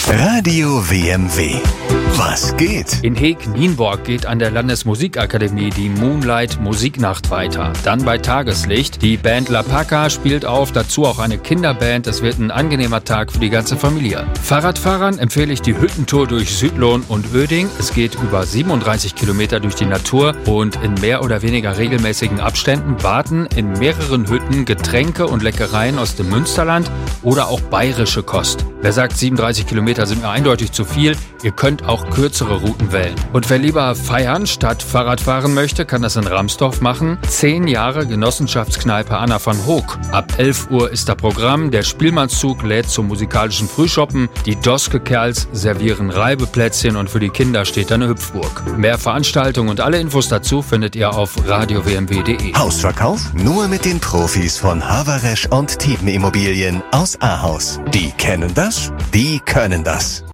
Radio WMW. Was geht? In Heek-Nienborg geht an der Landesmusikakademie die Moonlight Musiknacht weiter. Dann bei Tageslicht. Die Band La Paca spielt auf, dazu auch eine Kinderband. Es wird ein angenehmer Tag für die ganze Familie. Fahrradfahrern empfehle ich die Hüttentour durch Südlohn und Oeding. Es geht über 37 Kilometer durch die Natur und in mehr oder weniger regelmäßigen Abständen warten in mehreren Hütten Getränke und Leckereien aus dem Münsterland oder auch bayerische Kost. Wer sagt, 37 Kilometer sind mir eindeutig zu viel, ihr könnt auch kürzere Routen wählen. Und wer lieber feiern statt Fahrrad fahren möchte, kann das in Ramsdorf machen. 10 Jahre Genossenschaftskneipe Anna van Hook. Ab 11 Uhr ist da Programm, der Spielmannszug lädt zum musikalischen Frühschoppen, die Doske-Kerls servieren Reibeplätzchen und für die Kinder steht eine Hüpfburg. Mehr Veranstaltungen und alle Infos dazu findet ihr auf radiowmw.de. Hausverkauf nur mit den Profis von Havaresch und Tiepen Immobilien aus Ahaus. Die kennen das, die können das.